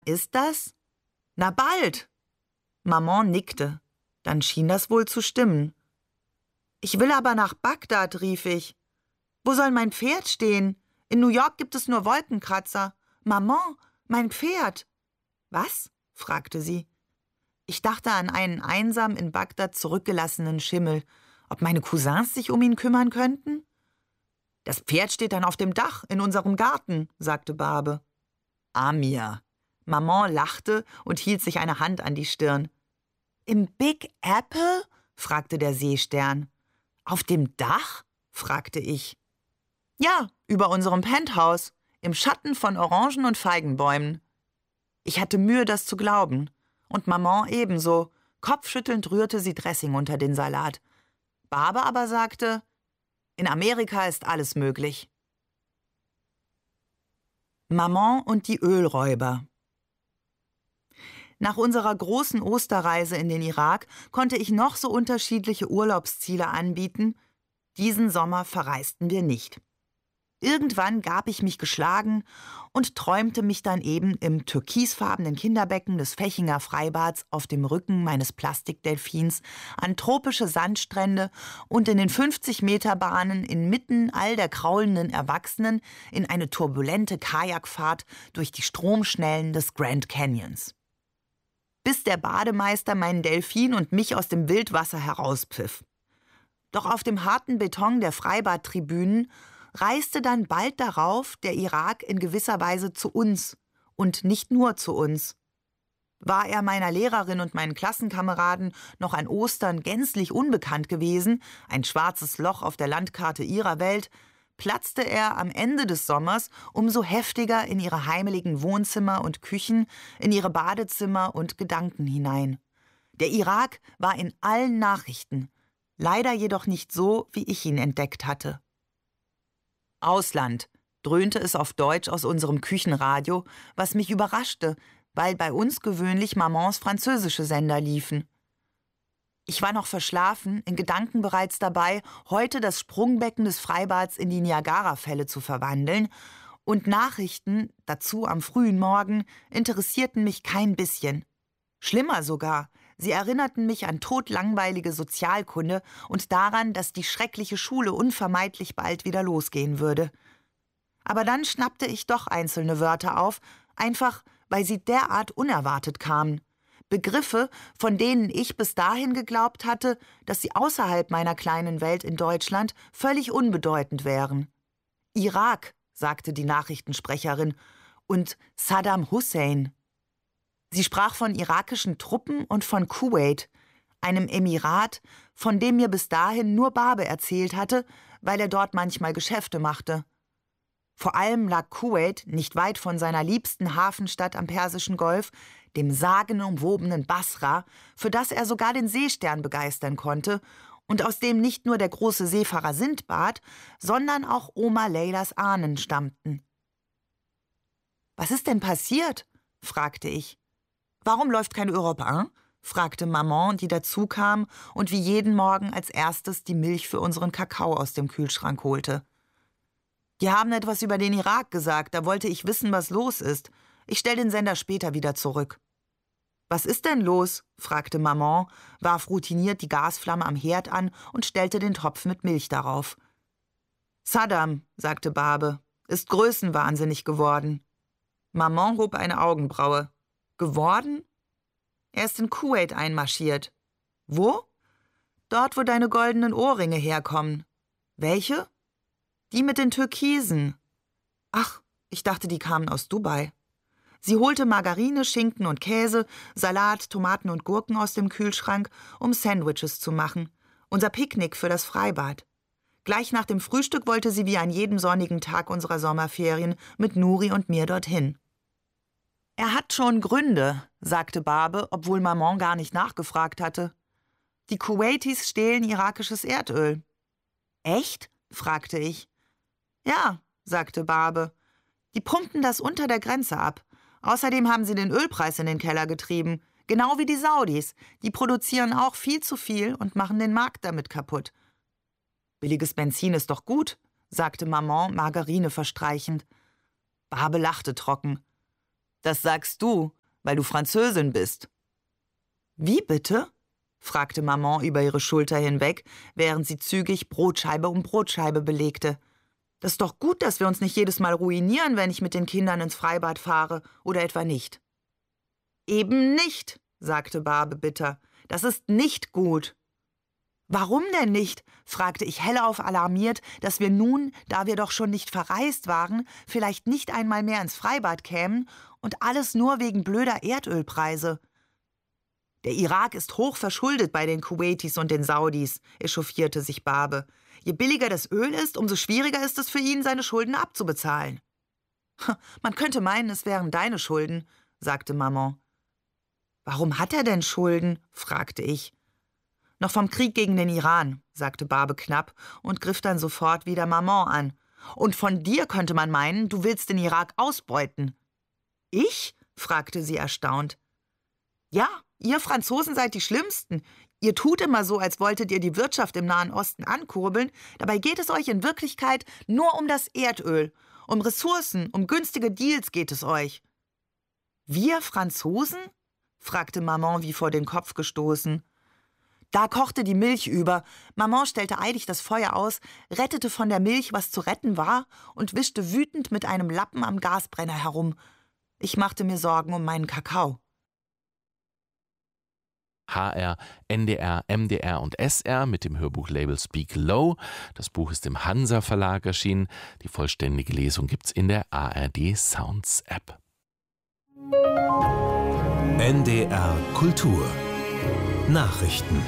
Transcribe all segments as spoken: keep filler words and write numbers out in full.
ist das?« »Na bald!« Maman nickte. Dann schien das wohl zu stimmen. »Ich will aber nach Bagdad«, rief ich. »Wo soll mein Pferd stehen? In New York gibt es nur Wolkenkratzer. Maman, mein Pferd!« »Was?« fragte sie. Ich dachte an einen einsam in Bagdad zurückgelassenen Schimmel. Ob meine Cousins sich um ihn kümmern könnten? »Das Pferd steht dann auf dem Dach in unserem Garten«, sagte Barbe. »Amir.« Maman lachte und hielt sich eine Hand an die Stirn. »Im Big Apple?« fragte der Seestern. »Auf dem Dach?« fragte ich. »Ja, über unserem Penthouse, im Schatten von Orangen- und Feigenbäumen.« Ich hatte Mühe, das zu glauben. Und Maman ebenso. Kopfschüttelnd rührte sie Dressing unter den Salat. Barbe aber sagte, »In Amerika ist alles möglich.« Maman und die Ölräuber. Nach unserer großen Osterreise in den Irak konnte ich noch so unterschiedliche Urlaubsziele anbieten. Diesen Sommer verreisten wir nicht. Irgendwann gab ich mich geschlagen und träumte mich dann eben im türkisfarbenen Kinderbecken des Fechinger Freibads auf dem Rücken meines Plastikdelfins an tropische Sandstrände und in den fünfzig-Meter-Bahnen inmitten all der kraulenden Erwachsenen in eine turbulente Kajakfahrt durch die Stromschnellen des Grand Canyons. Bis der Bademeister meinen Delfin und mich aus dem Wildwasser herauspfiff. Doch auf dem harten Beton der Freibadtribünen reiste dann bald darauf der Irak in gewisser Weise zu uns und nicht nur zu uns. War er meiner Lehrerin und meinen Klassenkameraden noch an Ostern gänzlich unbekannt gewesen, ein schwarzes Loch auf der Landkarte ihrer Welt, platzte er am Ende des Sommers umso heftiger in ihre heimeligen Wohnzimmer und Küchen, in ihre Badezimmer und Gedanken hinein. Der Irak war in allen Nachrichten, leider jedoch nicht so, wie ich ihn entdeckt hatte. »Ausland«, dröhnte es auf Deutsch aus unserem Küchenradio, was mich überraschte, weil bei uns gewöhnlich Mamans französische Sender liefen. Ich war noch verschlafen, in Gedanken bereits dabei, heute das Sprungbecken des Freibads in die Niagarafälle zu verwandeln, und Nachrichten, dazu am frühen Morgen, interessierten mich kein bisschen. Schlimmer sogar, sie erinnerten mich an todlangweilige Sozialkunde und daran, dass die schreckliche Schule unvermeidlich bald wieder losgehen würde. Aber dann schnappte ich doch einzelne Wörter auf, einfach weil sie derart unerwartet kamen. Begriffe, von denen ich bis dahin geglaubt hatte, dass sie außerhalb meiner kleinen Welt in Deutschland völlig unbedeutend wären. »Irak«, sagte die Nachrichtensprecherin, und »Saddam Hussein«. Sie sprach von irakischen Truppen und von Kuwait, einem Emirat, von dem mir bis dahin nur Barbe erzählt hatte, weil er dort manchmal Geschäfte machte. Vor allem lag Kuwait nicht weit von seiner liebsten Hafenstadt am Persischen Golf, dem sagenumwobenen Basra, für das er sogar den Seestern begeistern konnte und aus dem nicht nur der große Seefahrer Sindbad, sondern auch Oma Leylas Ahnen stammten. »Was ist denn passiert?« fragte ich. »Warum läuft kein Europe un?« fragte Maman, die dazu kam und wie jeden Morgen als erstes die Milch für unseren Kakao aus dem Kühlschrank holte. »Die haben etwas über den Irak gesagt, da wollte ich wissen, was los ist. Ich stelle den Sender später wieder zurück.« »Was ist denn los?« fragte Maman, warf routiniert die Gasflamme am Herd an und stellte den Topf mit Milch darauf. »Saddam«, sagte Barbe, »ist größenwahnsinnig geworden.« Maman hob eine Augenbraue. »Geworden?« »Er ist in Kuwait einmarschiert.« »Wo?« »Dort, wo deine goldenen Ohrringe herkommen.« »Welche?« »Die mit den Türkisen.« »Ach, ich dachte, die kamen aus Dubai.« Sie holte Margarine, Schinken und Käse, Salat, Tomaten und Gurken aus dem Kühlschrank, um Sandwiches zu machen. Unser Picknick für das Freibad. Gleich nach dem Frühstück wollte sie wie an jedem sonnigen Tag unserer Sommerferien mit Nuri und mir dorthin. »Er hat schon Gründe«, sagte Barbe, obwohl Maman gar nicht nachgefragt hatte. »Die Kuwaitis stehlen irakisches Erdöl.« »Echt?« fragte ich. »Ja«, sagte Barbe. »Die pumpten das unter der Grenze ab. Außerdem haben sie den Ölpreis in den Keller getrieben. Genau wie die Saudis. Die produzieren auch viel zu viel und machen den Markt damit kaputt.« »Billiges Benzin ist doch gut«, sagte Maman Margarine verstreichend. Barbe lachte trocken. »Das sagst du. weil du Französin bist.« »Wie bitte?« fragte Maman über ihre Schulter hinweg, während sie zügig Brotscheibe um Brotscheibe belegte. »Das ist doch gut, dass wir uns nicht jedes Mal ruinieren, wenn ich mit den Kindern ins Freibad fahre, oder etwa nicht?« »Eben nicht«, sagte Barbe bitter. »Das ist nicht gut.« »Warum denn nicht?« fragte ich hellauf alarmiert, dass wir nun, da wir doch schon nicht verreist waren, vielleicht nicht einmal mehr ins Freibad kämen und alles nur wegen blöder Erdölpreise. »Der Irak ist hoch verschuldet bei den Kuwaitis und den Saudis«, echauffierte sich Barbe. »Je billiger das Öl ist, umso schwieriger ist es für ihn, seine Schulden abzubezahlen.« »Man könnte meinen, es wären deine Schulden«, sagte Maman. »Warum hat er denn Schulden?« fragte ich. »Noch vom Krieg gegen den Iran«, sagte Barbe knapp und griff dann sofort wieder Maman an. »Und von dir könnte man meinen, du willst den Irak ausbeuten.« »Ich?« fragte sie erstaunt. »Ja, ihr Franzosen seid die Schlimmsten. Ihr tut immer so, als wolltet ihr die Wirtschaft im Nahen Osten ankurbeln. Dabei geht es euch in Wirklichkeit nur um das Erdöl. Um Ressourcen, um günstige Deals geht es euch.« »Wir Franzosen?« fragte Maman wie vor den Kopf gestoßen. Da kochte die Milch über. Maman stellte eilig das Feuer aus, rettete von der Milch, was zu retten war, und wischte wütend mit einem Lappen am Gasbrenner herum. Ich machte mir Sorgen um meinen Kakao. H R, N D R, M D R und S R mit dem Hörbuchlabel Speak Low. Das Buch ist im Hansa Verlag erschienen. Die vollständige Lesung gibt's in der A R D Sounds App. N D R Kultur Nachrichten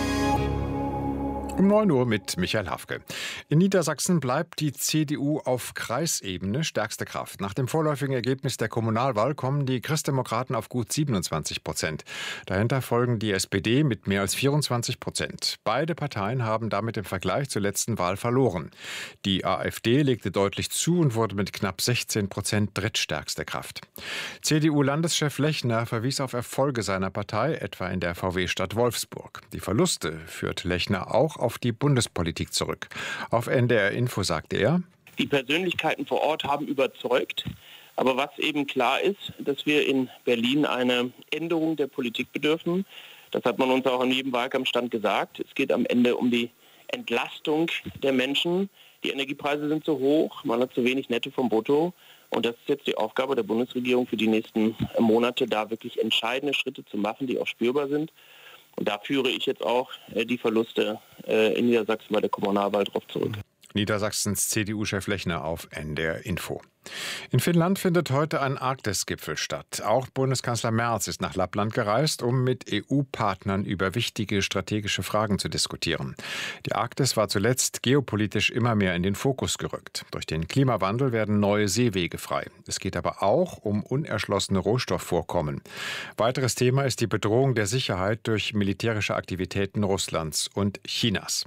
um neun Uhr mit Michael Hafke. In Niedersachsen bleibt die C D U auf Kreisebene stärkste Kraft. Nach dem vorläufigen Ergebnis der Kommunalwahl kommen die Christdemokraten auf gut siebenundzwanzig Prozent. Dahinter folgen die S P D mit mehr als vierundzwanzig Prozent. Beide Parteien haben damit im Vergleich zur letzten Wahl verloren. Die AfD legte deutlich zu und wurde mit knapp sechzehn Prozent drittstärkste Kraft. C D U-Landeschef Lechner verwies auf Erfolge seiner Partei, etwa in der V W-Stadt Wolfsburg. Die Verluste führt Lechner auch auf die Bundespolitik zurück. Auf N D R Info sagte er: Die Persönlichkeiten vor Ort haben überzeugt. Aber was eben klar ist, dass wir in Berlin eine Änderung der Politik bedürfen. Das hat man uns auch an jedem Wahlkampfstand gesagt. Es geht am Ende um die Entlastung der Menschen. Die Energiepreise sind zu hoch, man hat zu wenig Netto vom Brutto. Und das ist jetzt die Aufgabe der Bundesregierung für die nächsten Monate, da wirklich entscheidende Schritte zu machen, die auch spürbar sind. Und da führe ich jetzt auch die Verluste in Niedersachsen bei der Kommunalwahl drauf zurück. Niedersachsens C D U-Chef Lechner auf N D R Info. In Finnland findet heute ein Arktis-Gipfel statt. Auch Bundeskanzler Merz ist nach Lappland gereist, um mit E U-Partnern über wichtige strategische Fragen zu diskutieren. Die Arktis war zuletzt geopolitisch immer mehr in den Fokus gerückt. Durch den Klimawandel werden neue Seewege frei. Es geht aber auch um unerschlossene Rohstoffvorkommen. Weiteres Thema ist die Bedrohung der Sicherheit durch militärische Aktivitäten Russlands und Chinas.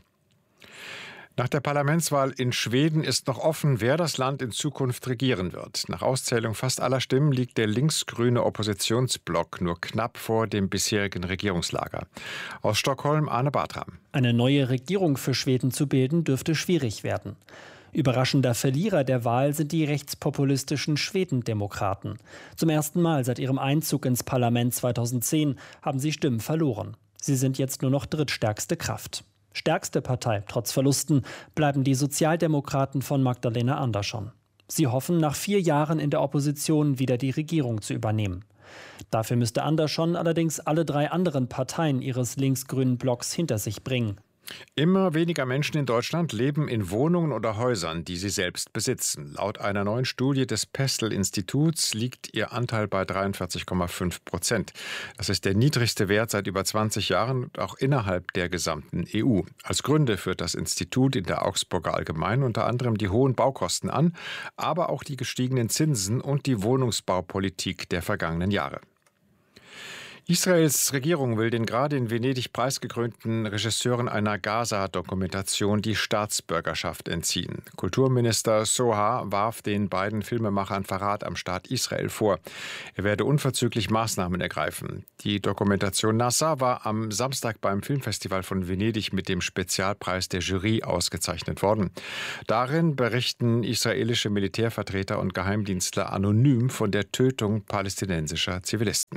Nach der Parlamentswahl in Schweden ist noch offen, wer das Land in Zukunft regieren wird. Nach Auszählung fast aller Stimmen liegt der linksgrüne Oppositionsblock nur knapp vor dem bisherigen Regierungslager. Aus Stockholm Arne Bartram. Eine neue Regierung für Schweden zu bilden, dürfte schwierig werden. Überraschender Verlierer der Wahl sind die rechtspopulistischen Schwedendemokraten. Zum ersten Mal seit ihrem Einzug ins Parlament zweitausendzehn haben sie Stimmen verloren. Sie sind jetzt nur noch drittstärkste Kraft. Stärkste Partei, trotz Verlusten, bleiben die Sozialdemokraten von Magdalena Andersson. Sie hoffen, nach vier Jahren in der Opposition wieder die Regierung zu übernehmen. Dafür müsste Andersson allerdings alle drei anderen Parteien ihres linksgrünen Blocks hinter sich bringen. Immer weniger Menschen in Deutschland leben in Wohnungen oder Häusern, die sie selbst besitzen. Laut einer neuen Studie des Pestel-Instituts liegt ihr Anteil bei dreiundvierzig Komma fünf Prozent. Das ist der niedrigste Wert seit über zwanzig Jahren und auch innerhalb der gesamten E U. Als Gründe führt das Institut in der Augsburger Allgemeinen unter anderem die hohen Baukosten an, aber auch die gestiegenen Zinsen und die Wohnungsbaupolitik der vergangenen Jahre. Israels Regierung will den gerade in Venedig preisgekrönten Regisseuren einer Gaza-Dokumentation die Staatsbürgerschaft entziehen. Kulturminister Sohar warf den beiden Filmemachern Verrat am Staat Israel vor. Er werde unverzüglich Maßnahmen ergreifen. Die Dokumentation Nasa war am Samstag beim Filmfestival von Venedig mit dem Spezialpreis der Jury ausgezeichnet worden. Darin berichten israelische Militärvertreter und Geheimdienstler anonym von der Tötung palästinensischer Zivilisten.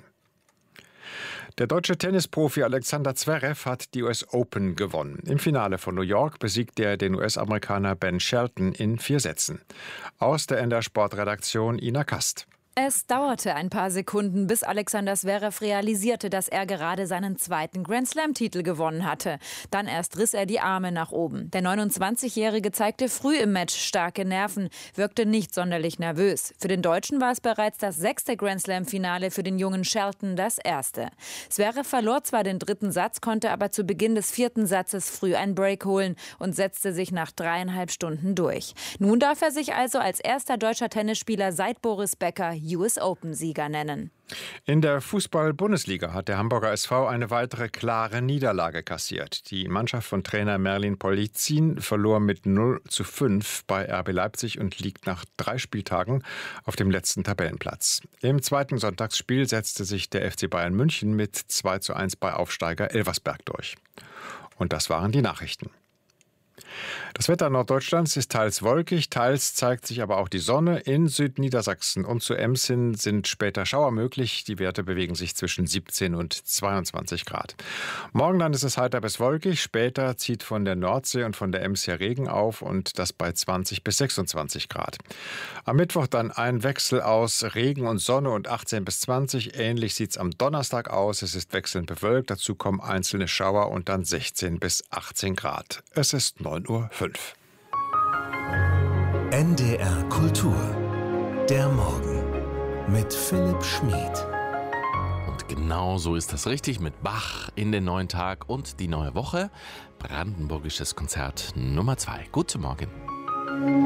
Der deutsche Tennisprofi Alexander Zverev hat die U S Open gewonnen. Im Finale von New York besiegte er den U S-Amerikaner Ben Shelton in vier Sätzen. Aus der N D R-Sportredaktion Ina Kast. Es dauerte ein paar Sekunden, bis Alexander Zverev realisierte, dass er gerade seinen zweiten Grand-Slam-Titel gewonnen hatte. Dann erst riss er die Arme nach oben. Der neunundzwanzigjährige zeigte früh im Match starke Nerven, wirkte nicht sonderlich nervös. Für den Deutschen war es bereits das sechste Grand-Slam-Finale, für den jungen Shelton das erste. Zverev verlor zwar den dritten Satz, konnte aber zu Beginn des vierten Satzes früh einen Break holen und setzte sich nach dreieinhalb Stunden durch. Nun darf er sich also als erster deutscher Tennisspieler seit Boris Becker U S Open-Sieger nennen. In der Fußball-Bundesliga hat der Hamburger S V eine weitere klare Niederlage kassiert. Die Mannschaft von Trainer Merlin Polizin verlor mit null zu fünf bei R B Leipzig und liegt nach drei Spieltagen auf dem letzten Tabellenplatz. Im zweiten Sonntagsspiel setzte sich der F C Bayern München mit zwei zu eins bei Aufsteiger Elversberg durch. Und das waren die Nachrichten. Das Wetter Norddeutschlands ist teils wolkig, teils zeigt sich aber auch die Sonne. In Südniedersachsen und zu Ems hin sind später Schauer möglich. Die Werte bewegen sich zwischen siebzehn und zweiundzwanzig Grad. Morgen dann ist es heiter bis wolkig. Später zieht von der Nordsee und von der Ems her Regen auf und das bei zwanzig bis sechsundzwanzig Grad. Am Mittwoch dann ein Wechsel aus Regen und Sonne und achtzehn bis zwanzig. Ähnlich sieht es am Donnerstag aus. Es ist wechselnd bewölkt. Dazu kommen einzelne Schauer und dann sechzehn bis achtzehn Grad. Es ist neun Uhr fünf. N D R Kultur. Der Morgen mit Philipp Schmid. Und genau so ist das richtig mit Bach in den neuen Tag und die neue Woche. Brandenburgisches Konzert Nummer zwei. Guten Morgen.